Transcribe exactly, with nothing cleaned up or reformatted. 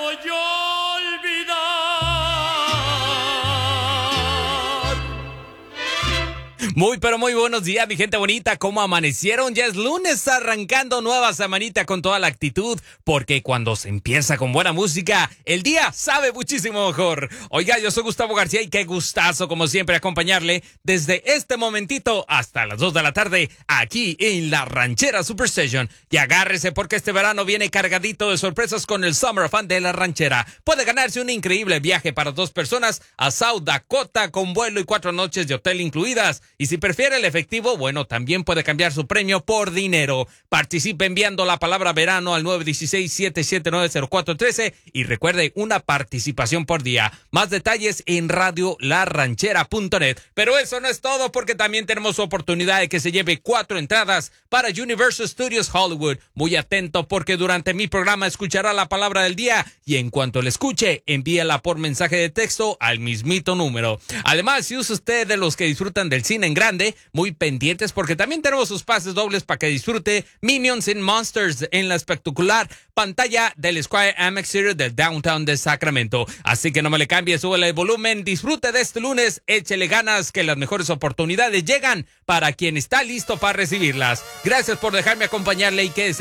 voy a olvidar. Muy, pero muy buenos días, mi gente bonita. ¿Cómo amanecieron? Ya es lunes, arrancando nueva semanita con toda la actitud, porque cuando se empieza con buena música, el día sabe muchísimo mejor. Oiga, yo soy Gustavo García y qué gustazo, como siempre, acompañarle desde este momentito hasta las dos de la tarde, aquí en La Ranchera Superstation. Y agárrese porque este verano viene cargadito de sorpresas con el Summer Fun de La Ranchera. Puede ganarse un increíble viaje para dos personas a South Dakota con vuelo y cuatro noches de hotel incluidas. Y si prefiere el efectivo, bueno, también puede cambiar su premio por dinero. Participe enviando la palabra verano al nueve uno seis, siete siete nueve, cero cuatro uno tres y recuerde, una participación por día. Más detalles en radio la ranchera punto net. Pero eso no es todo, porque también tenemos oportunidad de que se lleve cuatro entradas para Universal Studios Hollywood. Muy atento, porque durante mi programa escuchará la palabra del día y en cuanto la escuche, envíela por mensaje de texto al mismito número. Además, si es usted de los que disfrutan del cine en grande, muy pendientes, porque también tenemos sus pases dobles para que disfrute Minions and Monsters en la espectacular pantalla del Square Amex Theater del Downtown de Sacramento. Así que no me le cambie, súbele el volumen, disfrute de este lunes, échele ganas, que las mejores oportunidades llegan para quien está listo para recibirlas. Gracias por dejarme acompañarle y quédese